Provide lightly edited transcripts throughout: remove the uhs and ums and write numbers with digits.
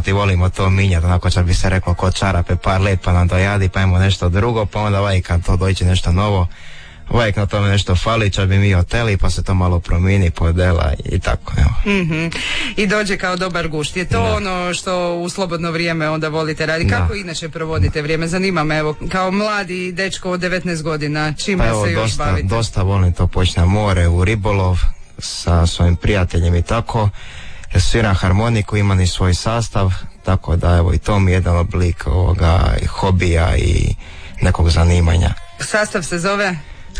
i volimo to minjati, onako čak bi se reklo kod čarape par let pa nam dojadi, pa imamo nešto drugo, pa onda ovaj kad to dođe nešto novo, uvijek na tome nešto fali, čak bi mi oteli pa se to malo promijeni, podela i tako, evo. I dođe kao dobar gušt. Je to ono što u slobodno vrijeme onda volite raditi? Kako inače provodite vrijeme? Zanima me, evo, kao mladi dečko od 19 godina, čime se još bavite? Dosta volim to poći na more, u ribolov sa svojim prijateljem i tako. Sviram harmoniku, imam i svoj sastav, tako da evo i to mi je jedan oblik ovoga hobija i nekog zanimanja. Sastav se zove?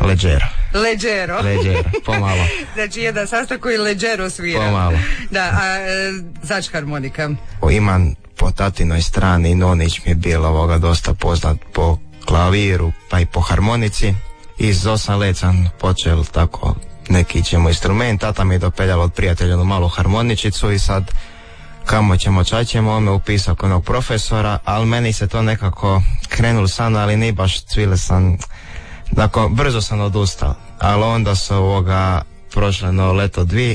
Leđero, pomalo. Znači jedan sastav koji leđero svira. Pomalo. Da, a zač harmonika? Imam po tatinoj strani, Nonić mi je bilo dosta poznat po klaviru, pa i po harmonici. Iz 8 let sam počeo tako neki ćemo instrument, tata mi je dopeljala od prijatelja jednu malu harmoničicu i sad kamo ćemo, čaćemo, on me upisao kod onog profesora, ali meni se to nekako krenulo sana, ali ni baš cvile sam, dakle, brzo sam odustao, ali onda su prošle no leto dvi,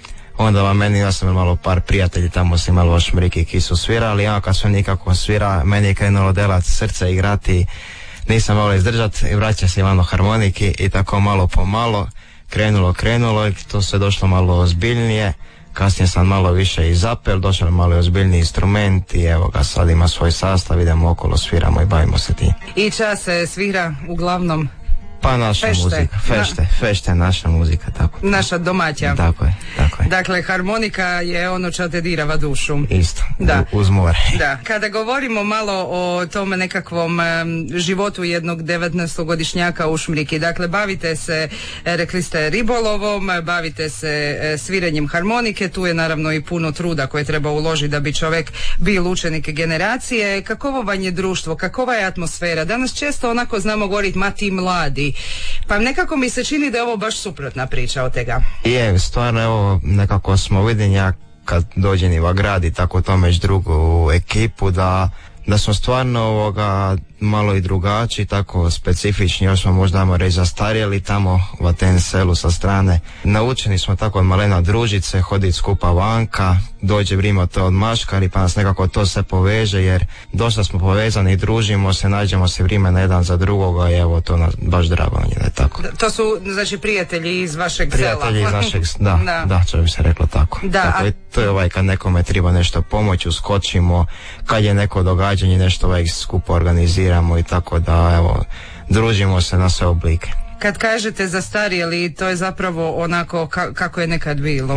onda meni, ja sam malo par prijatelji, tamo sam imalo šmriki ki su svirali, ja kad sve nikako svira, meni je krenulo delat srce, igrati, nisam malo izdržat i vraća se Ivano harmoniki i tako malo po malo krenulo i to se došlo malo ozbiljnije. Kasnije sam malo više i zapel, došao malo ozbiljniji instrument i evo ga sad ima svoj sastav, idemo okolo, sviramo i bavimo se tim. I čas se svira uglavnom? Pa naša muzika, fešte, naša muzika, tako. Naša domaća. Tako je. Dakle, harmonika je ono čo te dirava dušu. Isto, da. Uz more. Da. Kada govorimo malo o tome nekakvom životu jednog 19-godišnjaka u Šmriki, dakle, bavite se, rekli ste, ribolovom, bavite se sviranjem harmonike, tu je naravno i puno truda koje treba uložiti da bi čovjek bio učenik generacije. Kakovo vam je društvo, kakova je atmosfera? Danas često onako znamo govoriti, ma ti mladi. Pa nekako mi se čini da je ovo baš suprotna priča od tega. Je, stvarno, evo, nekako smo vidjeni, ja kad dođem i grad i tako tome drugu ekipu, da smo stvarno malo i drugačiji, tako specifični, još smo možda reći zastarjeli tamo u ten selu sa strane. Naučeni smo tako od malena družit se, hoditi skupa vanka, dođe vrijeme to od maškari, pa nas nekako to se poveže, jer dosta smo povezani, družimo se, nađemo se vrijeme jedan za drugoga i evo to nas baš drago da je tako. To su znači prijatelji iz vašeg prijatelji sela? Prijatelji iz našeg, da, čo bi se reklo tako. Da, tako to je kad nekome treba nešto pomoći, uskočimo, kad je neko događanje, nešto skupo organiziramo i tako da, evo, družimo se na sve oblike. Kad kažete zastarjeli, to je zapravo onako kako je nekad bilo,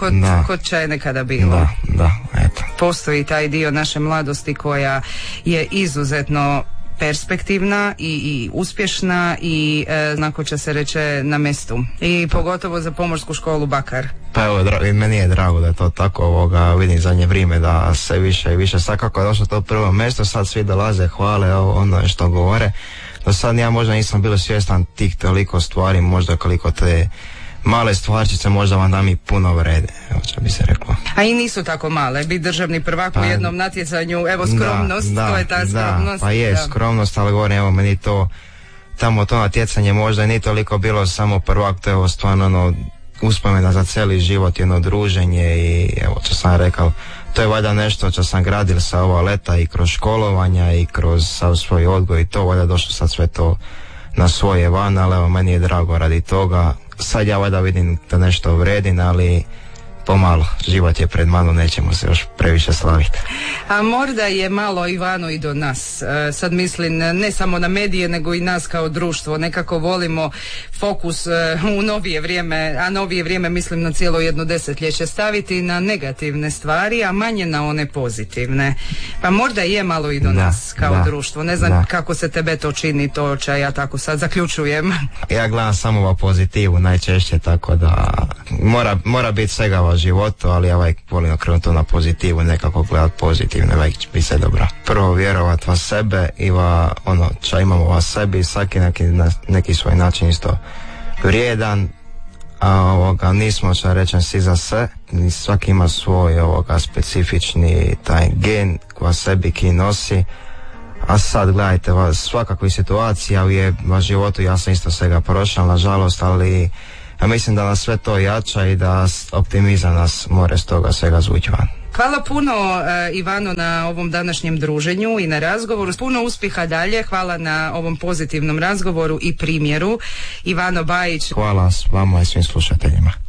kod ča je nekada bilo. Da, eto. Postoji taj dio naše mladosti koja je izuzetno perspektivna i uspješna i znako će se reče na mestu. I pogotovo za Pomorsku školu Bakar. Pa evo, meni je drago da je to tako, vidim zadnje vrijeme da se više i više, sad kako je došlo to prvo mjesto, sad svi dolaze, hvale, ono što govore. Do sad ja možda nisam bio svjestan tih toliko stvari, možda koliko te male stvarčice možda vam da mi puno vrede, evo što bi se reklo. A i nisu tako male, biti državni prvak u jednom natjecanju, evo skromnost, to je ta skromnost. Pa je skromnost, ali govorim, evo meni to, tamo to natjecanje možda nije toliko bilo samo prvak, to je stvarno uspomena za cijeli život, jedno druženje i evo što sam rekao, to je valjda nešto što sam gradio sa ova leta i kroz školovanja i kroz svoj odgoj i to, valjda došlo sad sve to na svoje van, ali evo meni je drago radi toga. Sad ja valjda vidim da nešto vredim, ali pomalo, život je pred mano, nećemo se još previše slaviti. A možda je malo, Ivano, i do nas. Sad mislim ne samo na medije, nego i nas kao društvo. Nekako volimo fokus u novije vrijeme, a novije vrijeme mislim na cijelo jedno desetljeće, staviti na negativne stvari, a manje na one pozitivne. Pa možda je malo i do nas kao društvo. Ne znam kako se tebe to čini, to ča ja tako sad zaključujem. Ja gledam samo pozitivu najčešće, tako da mora biti svega u životu, ali ja volim okrenuti na pozitivu, nekako gledat pozitivno, bi se dobro. Prvo vjerovat vas sebe i ono ča imamo vas sebi, svaki neki svoj način isto vrijedan, a nismo što rečem svi za sve, svaki ima svoj specifični taj gen koja sebi ki nosi. A sad gledajte, svakakvih situacija je u životu, ja sam isto svega prošao, nažalost, ali A mislim da nas sve to jača i da optimizam nas more s toga svega zvući van. Hvala puno Ivano na ovom današnjem druženju i na razgovoru. Puno uspjeha dalje. Hvala na ovom pozitivnom razgovoru i primjeru. Ivano Bajić. Hvala vama i svim slušateljima.